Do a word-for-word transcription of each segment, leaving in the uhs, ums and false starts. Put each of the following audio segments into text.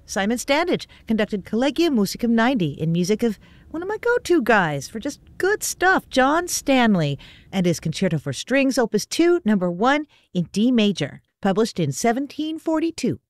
Simon Standage conducted Collegium Musicum ninety in music of one of my go-to guys for just good stuff, John Stanley, and his Concerto for Strings, Opus two, number one, in D major, published in seventeen forty-two.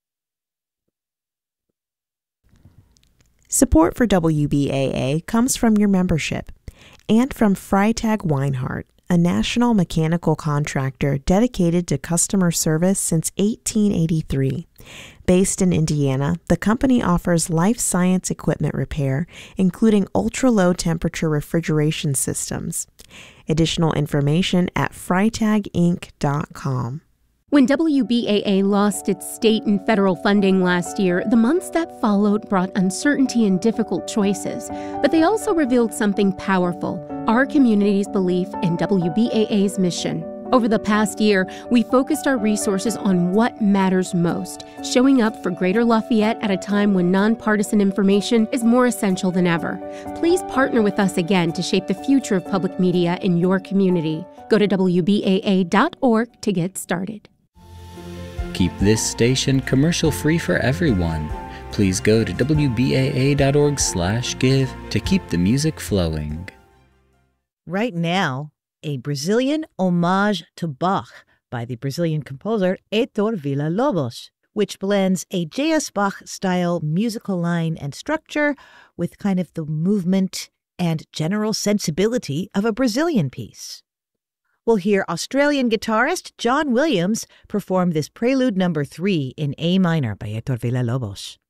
Support for W B A A comes from your membership and from Freytag Weinhardt, a national mechanical contractor dedicated to customer service since eighteen eighty-three. Based in Indiana, the company offers life science equipment repair, including ultra-low temperature refrigeration systems. Additional information at freytag inc dot com. When W B A A lost its state and federal funding last year, the months that followed brought uncertainty and difficult choices. But they also revealed something powerful: our community's belief in W B A A's mission. Over the past year, we focused our resources on what matters most, showing up for Greater Lafayette at a time when nonpartisan information is more essential than ever. Please partner with us again to shape the future of public media in your community. Go to W B A A dot org to get started. Keep this station commercial-free for everyone. Please go to W B A A dot org slash give to keep the music flowing. Right now, a Brazilian homage to Bach by the Brazilian composer Heitor Villa-Lobos, which blends a J S. Bach-style musical line and structure with kind of the movement and general sensibility of a Brazilian piece. We'll hear Australian guitarist John Williams perform this Prelude number three in A minor by Heitor Villa-Lobos.